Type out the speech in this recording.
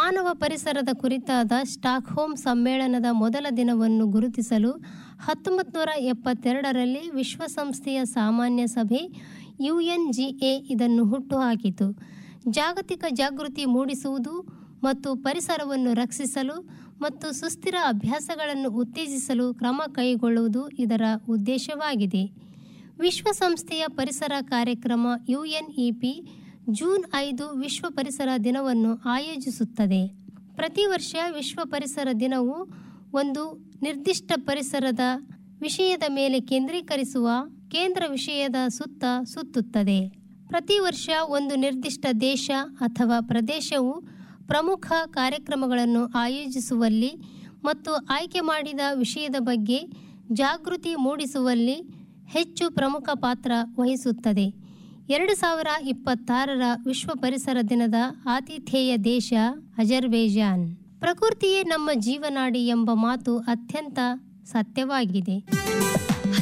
ಮಾನವ ಪರಿಸರದ ಕುರಿತಾದ ಸ್ಟಾಕ್ಹೋಮ್ ಸಮ್ಮೇಳನದ ಮೊದಲ ದಿನವನ್ನು ಗುರುತಿಸಲು 1972ರಲ್ಲಿ ವಿಶ್ವಸಂಸ್ಥೆಯ ಸಾಮಾನ್ಯ ಸಭೆ UNGA ಇದನ್ನು ಹುಟ್ಟುಹಾಕಿತು. ಜಾಗತಿಕ ಜಾಗೃತಿ ಮೂಡಿಸುವುದು ಮತ್ತು ಪರಿಸರವನ್ನು ರಕ್ಷಿಸಲು ಮತ್ತು ಸುಸ್ಥಿರ ಅಭ್ಯಾಸಗಳನ್ನು ಉತ್ತೇಜಿಸಲು ಕ್ರಮ ಕೈಗೊಳ್ಳುವುದು ಇದರ ಉದ್ದೇಶವಾಗಿದೆ. ವಿಶ್ವಸಂಸ್ಥೆಯ ಪರಿಸರ ಕಾರ್ಯಕ್ರಮ UNEP ಜೂನ್ 5 ವಿಶ್ವ ಪರಿಸರ ದಿನವನ್ನು ಆಯೋಜಿಸುತ್ತದೆ. ಪ್ರತಿ ವರ್ಷ ವಿಶ್ವ ಪರಿಸರ ದಿನವು ಒಂದು ನಿರ್ದಿಷ್ಟ ಪರಿಸರದ ವಿಷಯದ ಮೇಲೆ ಕೇಂದ್ರೀಕರಿಸುವ ಕೇಂದ್ರ ವಿಷಯದ ಸುತ್ತ ಸುತ್ತುತ್ತದೆ. ಪ್ರತಿ ವರ್ಷ ಒಂದು ನಿರ್ದಿಷ್ಟ ದೇಶ ಅಥವಾ ಪ್ರದೇಶವು ಪ್ರಮುಖ ಕಾರ್ಯಕ್ರಮಗಳನ್ನು ಆಯೋಜಿಸುವಲ್ಲಿ ಮತ್ತು ಆಯ್ಕೆ ಮಾಡಿದ ವಿಷಯದ ಬಗ್ಗೆ ಜಾಗೃತಿ ಮೂಡಿಸುವಲ್ಲಿ ಹೆಚ್ಚು ಪ್ರಮುಖ ಪಾತ್ರ ವಹಿಸುತ್ತದೆ. 2026ರ ವಿಶ್ವ ಪರಿಸರ ದಿನದ ಆತಿಥೇಯ ದೇಶ ಅಜರ್ಬೈಜಾನ್. ಪ್ರಕೃತಿಯೇ ನಮ್ಮ ಜೀವನಾಡಿ ಎಂಬ ಮಾತು ಅತ್ಯಂತ ಸತ್ಯವಾಗಿದೆ.